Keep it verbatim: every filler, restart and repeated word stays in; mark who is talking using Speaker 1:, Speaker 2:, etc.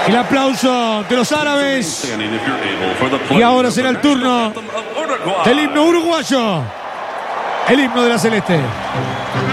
Speaker 1: El aplauso de los árabes. Y ahora será el turno del himno uruguayo. El himno de la celeste.